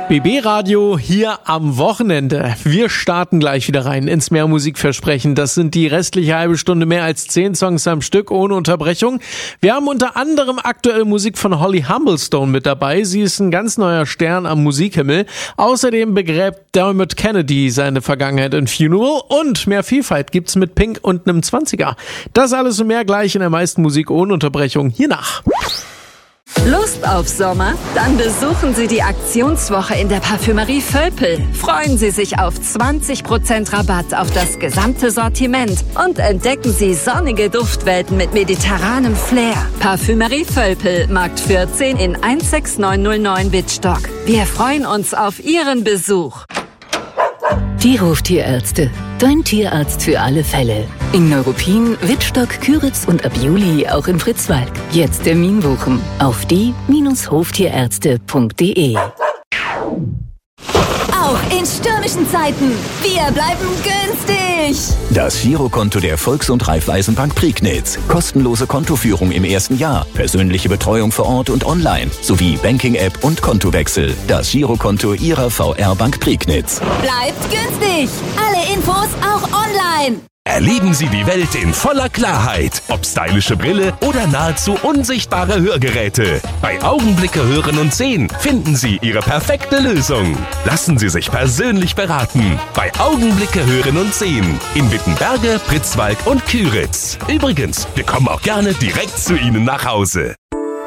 BB Radio hier am Wochenende. Wir starten gleich wieder rein ins Mehrmusikversprechen. Das sind die restliche halbe Stunde, mehr als 10 Songs am Stück ohne Unterbrechung. Wir haben unter anderem aktuelle Musik von Holly Humblestone mit dabei. Sie ist ein ganz neuer Stern am Musikhimmel. Außerdem begräbt Dermot Kennedy seine Vergangenheit in Funeral und mehr Vielfalt gibt's mit Pink und einem 20er. Das alles und mehr gleich in der meisten Musik ohne Unterbrechung hiernach. Lust auf Sommer? Dann besuchen Sie die Aktionswoche in der Parfümerie Völpel. Freuen Sie sich auf 20% Rabatt auf das gesamte Sortiment und entdecken Sie sonnige Duftwelten mit mediterranem Flair. Parfümerie Völpel, Markt 14 in 16909 Wittstock. Wir freuen uns auf Ihren Besuch. Die Hoftierärzte. Dein Tierarzt für alle Fälle. In Neuruppin, Wittstock, Küritz und ab Juli auch in Fritzwalk. Jetzt Termin buchen auf die-hoftierärzte.de. Auch in stürmischen Zeiten. Wir bleiben günstig. Das Girokonto der Volks- und Raiffeisenbank Prignitz. Kostenlose Kontoführung im ersten Jahr. Persönliche Betreuung vor Ort und online. Sowie Banking-App und Kontowechsel. Das Girokonto Ihrer VR-Bank Prignitz. Bleibt günstig. Alle Infos auch online. Erleben Sie die Welt in voller Klarheit. Ob stylische Brille oder nahezu unsichtbare Hörgeräte. Bei Augenblicke hören und sehen finden Sie Ihre perfekte Lösung. Lassen Sie sich persönlich beraten. Bei Augenblicke hören und sehen. In Wittenberge, Pritzwalk und Küritz. Übrigens, wir kommen auch gerne direkt zu Ihnen nach Hause.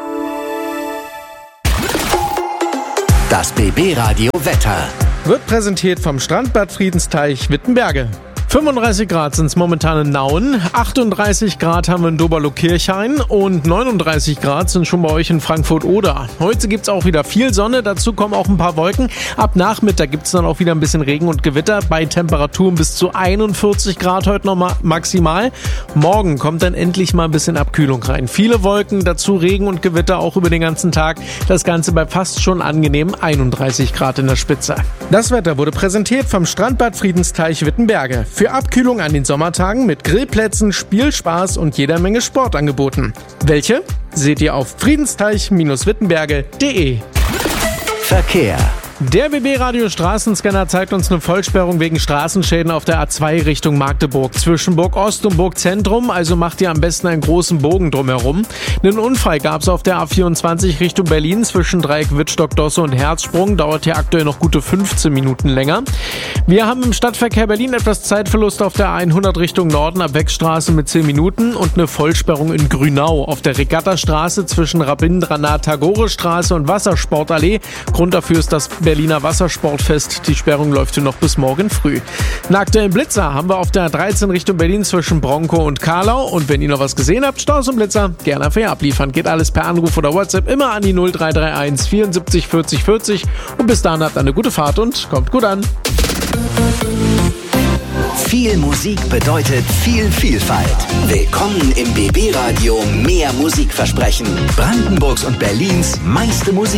Das BB Radio Wetter Wird präsentiert vom Strandbad Friedensteich Wittenberge. 35 Grad sind es momentan in Nauen, 38 Grad haben wir in Doberlo-Kirchhain und 39 Grad sind schon bei euch in Frankfurt-Oder. Heute gibt's auch wieder viel Sonne, dazu kommen auch ein paar Wolken. Ab Nachmittag gibt's dann auch wieder ein bisschen Regen und Gewitter bei Temperaturen bis zu 41 Grad heute nochmal maximal. Morgen kommt dann endlich mal ein bisschen Abkühlung rein. Viele Wolken, dazu Regen und Gewitter auch über den ganzen Tag. Das Ganze bei fast schon angenehm 31 Grad in der Spitze. Das Wetter wurde präsentiert vom Strandbad Friedensteich Wittenberge. Für Abkühlung an den Sommertagen mit Grillplätzen, Spielspaß und jeder Menge Sportangeboten. Welche? Seht ihr auf friedensteich-wittenberge.de. Verkehr. Der BB-Radio Straßenscanner zeigt uns eine Vollsperrung wegen Straßenschäden auf der A2 Richtung Magdeburg. Zwischen Burg Ost und Burg Zentrum, also macht ihr am besten einen großen Bogen drumherum. Einen Unfall gab es auf der A24 Richtung Berlin zwischen Dreieck Wittstock, Dosse und Herzsprung. Dauert hier aktuell noch gute 15 Minuten länger. Wir haben im Stadtverkehr Berlin etwas Zeitverlust auf der A100 Richtung Norden ab Wegstraße mit 10 Minuten und eine Vollsperrung in Grünau auf der Regattastraße zwischen Rabindranath-Tagore-Straße und Wassersportallee. Grund dafür ist das Berliner Wassersportfest. Die Sperrung läuft hier noch bis morgen früh. Einen aktuellen Blitzer haben wir auf der 13 Richtung Berlin zwischen Bronco und Karlau. Und wenn ihr noch was gesehen habt, Staus und Blitzer, gerne dafür abliefern. Geht alles per Anruf oder WhatsApp immer an die 0331 74 40 40. Und bis dahin habt eine gute Fahrt und kommt gut an. Viel Musik bedeutet viel Vielfalt. Willkommen im BB Radio Mehr Musikversprechen. Brandenburgs und Berlins meiste Musik.